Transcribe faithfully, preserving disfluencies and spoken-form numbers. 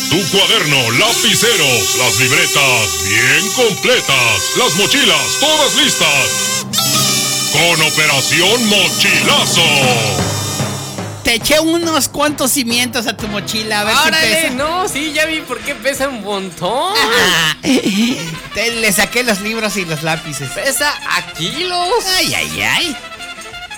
Tu cuaderno, lapiceros, las libretas bien completas, las mochilas todas listas. Con Operación Mochilazo. Te eché unos cuantos cimientos a tu mochila, a ver ¡Órale! si pesa. No, sí, ya vi por qué pesa un montón. Te, le saqué los libros y los lápices. Pesa a kilos. Ay, ay, ay.